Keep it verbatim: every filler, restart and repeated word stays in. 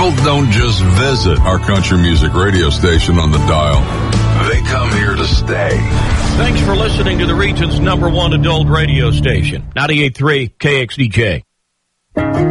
People don't just visit our country music radio station on the dial. They come here to stay. Thanks for listening to the region's number one adult radio station, ninety-eight point three K X D J.